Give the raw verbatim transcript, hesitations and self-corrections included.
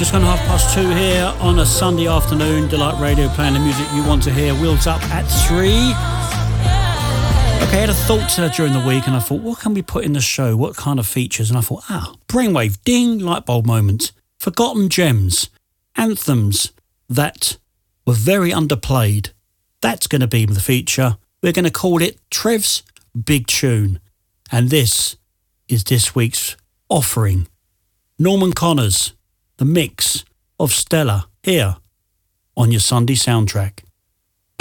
Just gone half past two here on a Sunday afternoon. Delight Radio playing the music you want to hear. Wheels Up at three. Okay, I had a thought uh, during the week and I thought, what can we put in the show? What kind of features? And I thought, ah, brainwave, ding, light bulb moment. Forgotten gems, anthems that were very underplayed. That's going to be the feature. We're going to call it Trev's Big Tune. And this is this week's offering. Norman Connors, the mix of Stella, here on your Sunday soundtrack.